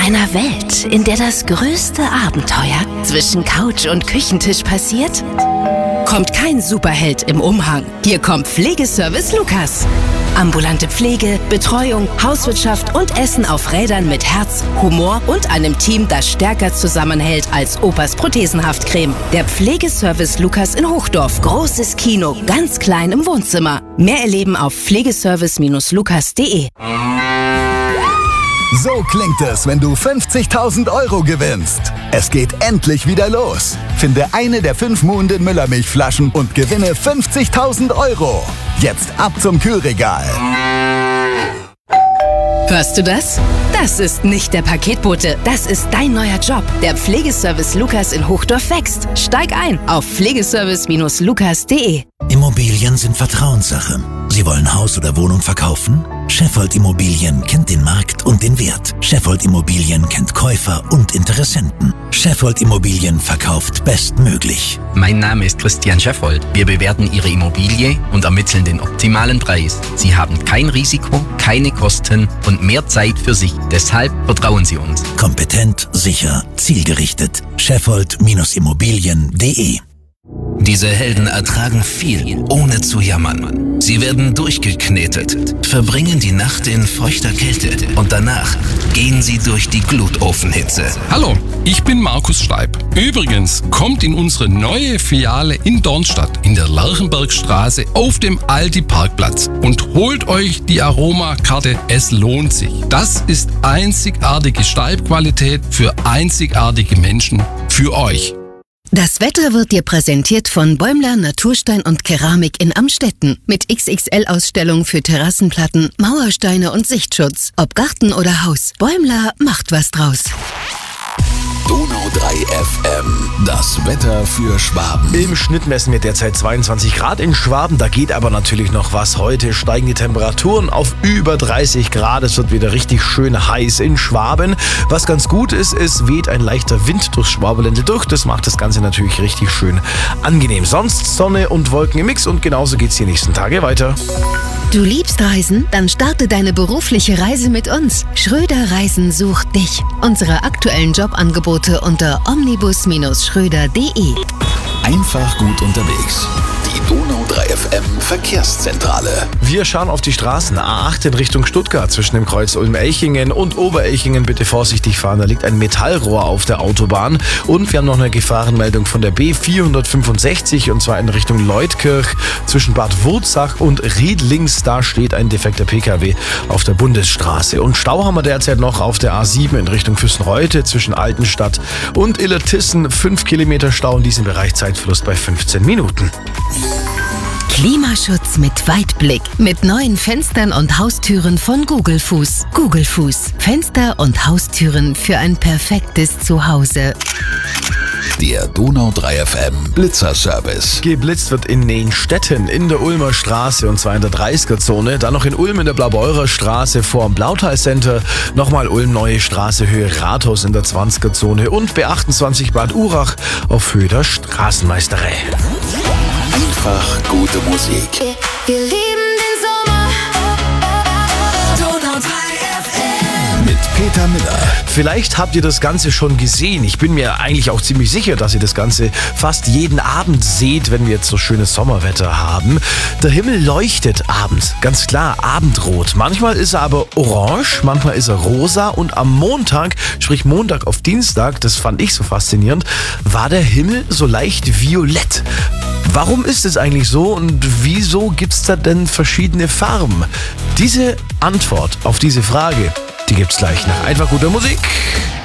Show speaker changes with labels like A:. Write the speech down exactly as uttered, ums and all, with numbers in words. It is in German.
A: einer Welt, in der das größte Abenteuer zwischen Couch und Küchentisch passiert? Kommt kein Superheld im Umhang. Hier kommt Pflegeservice Lukas. Ambulante Pflege, Betreuung, Hauswirtschaft und Essen auf Rädern mit Herz, Humor und einem Team, das stärker zusammenhält als Opas Prothesenhaftcreme. Der Pflegeservice Lukas in Hochdorf. Großes Kino, ganz klein im Wohnzimmer. Mehr erleben auf pflegeservice lukas punkt de.
B: So klingt es, wenn du fünfzigtausend Euro gewinnst. Es geht endlich wieder los. Finde eine der fünf Muhnden Müllermilchflaschen und gewinne fünfzigtausend Euro. Jetzt ab zum Kühlregal.
A: Hörst du das? Das ist nicht der Paketbote, das ist dein neuer Job. Der Pflegeservice Lukas in Hochdorf wächst. Steig ein auf pflegeservice lukas punkt de.
C: Immobilien sind Vertrauenssache. Sie wollen Haus oder Wohnung verkaufen? Scheffold Immobilien kennt den Markt und den Wert. Scheffold Immobilien kennt Käufer und Interessenten. Scheffold Immobilien verkauft bestmöglich.
D: Mein Name ist Christian Scheffold. Wir bewerten Ihre Immobilie und ermitteln den optimalen Preis. Sie haben kein Risiko, keine Kosten und mehr Zeit für sich. Deshalb vertrauen Sie uns.
C: Kompetent, sicher, zielgerichtet. Scheffold Immobilien punkt de.
E: Diese Helden ertragen viel, ohne zu jammern. Sie werden durchgeknetet, verbringen die Nacht in feuchter Kälte und danach gehen sie durch die Glutofenhitze.
F: Hallo, ich bin Markus Steib. Übrigens kommt in unsere neue Filiale in Dornstadt in der Lerchenbergstraße auf dem Aldi-Parkplatz und holt euch die Aromakarte. Es lohnt sich. Das ist einzigartige Steibqualität für einzigartige Menschen, für euch.
A: Das Wetter wird dir präsentiert von Bäumler Naturstein und Keramik in Amstetten mit X X L-Ausstellung für Terrassenplatten, Mauersteine und Sichtschutz. Ob Garten oder Haus, Bäumler macht was draus.
B: Donau drei F M, das Wetter für Schwaben.
G: Im Schnitt messen wir derzeit zweiundzwanzig Grad in Schwaben. Da geht aber natürlich noch was. Heute steigen die Temperaturen auf über dreißig Grad. Es wird wieder richtig schön heiß in Schwaben. Was ganz gut ist, es weht ein leichter Wind durchs Schwabenländle durch. Das macht das Ganze natürlich richtig schön angenehm. Sonst Sonne und Wolken im Mix und genauso geht's die nächsten Tage weiter.
A: Du liebst Reisen? Dann starte deine berufliche Reise mit uns. Schröder Reisen sucht dich. Unsere aktuellen Jobangebote unter omnibus schröder punkt de.
B: Einfach gut unterwegs. Die Donau drei F M Verkehrszentrale.
G: Wir schauen auf die Straßen. A acht in Richtung Stuttgart zwischen dem Kreuz Ulm-Elchingen und Oberelchingen. Bitte vorsichtig fahren, da liegt ein Metallrohr auf der Autobahn. Und wir haben noch eine Gefahrenmeldung von der B vierhundertfünfundsechzig und zwar in Richtung Leutkirch zwischen Bad Wurzach und Riedlings. Da steht ein defekter P K W auf der Bundesstraße. Und Stau haben wir derzeit noch auf der A sieben in Richtung Füssenreute zwischen Altenstadt und Illertissen. fünf Kilometer Stau in diesem Bereich, Zeitverlust bei fünfzehn Minuten.
A: Klimaschutz mit Weitblick. Mit neuen Fenstern und Haustüren von Google Fuß. Google Fuß. Fenster und Haustüren für ein perfektes Zuhause.
B: Der Donau drei F M Blitzerservice.
G: Geblitzt wird in Nehnstetten in der Ulmer Straße und zwar in der dreißiger-Zone. Dann noch in Ulm in der Blaubeurer Straße vor dem Blautal Center. Nochmal Ulm Neue Straße Höhe Rathaus in der zwanziger-Zone und B achtundzwanzig Bad Urach auf Höhe der Straßenmeisterei.
B: Einfach gute Musik.
H: Wir lieben den Sommer. Donau drei F M.
B: Mit Peter Miller.
G: Vielleicht habt ihr das Ganze schon gesehen. Ich bin mir eigentlich auch ziemlich sicher, dass ihr das Ganze fast jeden Abend seht, wenn wir jetzt so schönes Sommerwetter haben. Der Himmel leuchtet abends, ganz klar, abendrot. Manchmal ist er aber orange, manchmal ist er rosa und am Montag, sprich Montag auf Dienstag, das fand ich so faszinierend, war der Himmel so leicht violett. Warum ist es eigentlich so und wieso gibt es da denn verschiedene Farben? Diese Antwort auf diese Frage, die gibt's gleich nach einfach guter Musik.